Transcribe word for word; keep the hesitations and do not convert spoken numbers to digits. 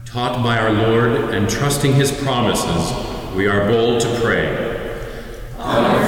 Taught by our Lord and trusting his promises, we are bold to pray. Our